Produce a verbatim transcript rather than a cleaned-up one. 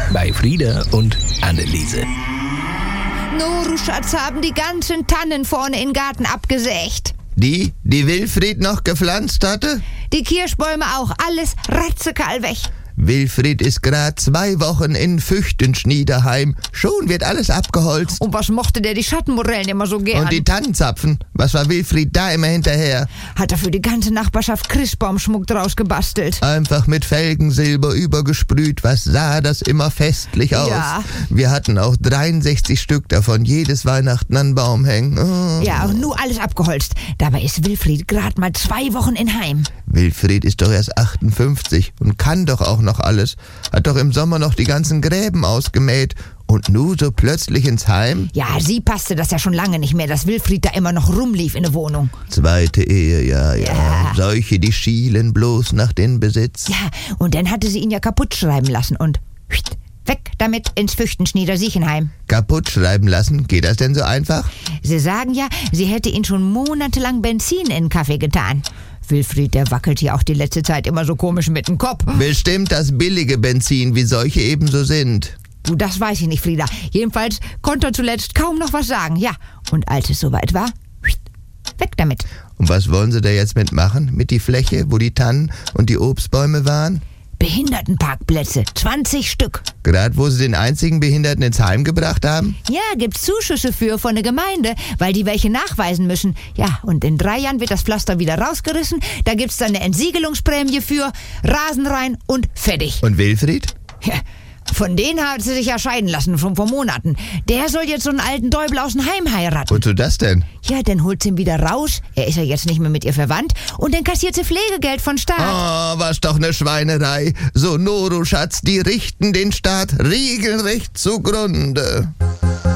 bei Frieda und Anneliese. Noru, Schatz, haben die ganzen Tannen vorne im Garten abgesägt. Die, die Wilfried noch gepflanzt hatte? Die Kirschbäume auch, alles ratzekall weg. Wilfried ist grad zwei Wochen in Füchtenschniederheim. Schon wird alles abgeholzt. Und was mochte der die Schattenmorellen immer so gern? Und die Tannenzapfen. Was war Wilfried da immer hinterher? Hat er für die ganze Nachbarschaft Christbaumschmuck draus gebastelt. Einfach mit Felgensilber übergesprüht. Was sah das immer festlich aus? Ja. Wir hatten auch dreiundsechzig Stück davon, jedes Weihnachten an den Baum hängen. Oh. Ja, und nur alles abgeholzt. Dabei ist Wilfried grad mal zwei Wochen in Heim. Wilfried ist doch erst achtundfünfzig und kann doch auch noch alles. Hat doch im Sommer noch die ganzen Gräben ausgemäht. Und nu so plötzlich ins Heim? Ja, sie passte das ja schon lange nicht mehr, dass Wilfried da immer noch rumlief in der Wohnung. Zweite Ehe, ja, ja, Ja. Solche, die schielen bloß nach den Besitz. Ja, und dann hatte sie ihn ja kaputt schreiben lassen und weg damit ins Füchtenschnieder-Siechenheim. Kaputt schreiben lassen? Geht das denn so einfach? Sie sagen ja, sie hätte ihn schon monatelang Benzin in den Kaffee getan. Wilfried, der wackelt hier auch die letzte Zeit immer so komisch mit dem Kopf. Bestimmt das billige Benzin, wie solche ebenso sind. Du, das weiß ich nicht, Frieda. Jedenfalls konnte er zuletzt kaum noch was sagen. Ja, und als es soweit war, weg damit. Und was wollen sie da jetzt mitmachen? Mit die Fläche, wo die Tannen und die Obstbäume waren? Behindertenparkplätze, zwanzig Stück. Gerade wo sie den einzigen Behinderten ins Heim gebracht haben? Ja, gibt's Zuschüsse für von der Gemeinde, weil die welche nachweisen müssen. Ja, und in drei Jahren wird das Pflaster wieder rausgerissen. Da gibt's dann eine Entsiegelungsprämie für, Rasen rein und fertig. Und Wilfried? Ja, von denen hat sie sich ja scheiden lassen, schon vor Monaten. Der soll jetzt so einen alten Däubel aus dem Heim heiraten. Wozu das denn? Ja, dann holt sie ihn wieder raus. Er ist ja jetzt nicht mehr mit ihr verwandt. Und dann kassiert sie Pflegegeld von Staat. Oh, was doch eine Schweinerei. So, Noru, Schatz, die richten den Staat regelrecht zugrunde.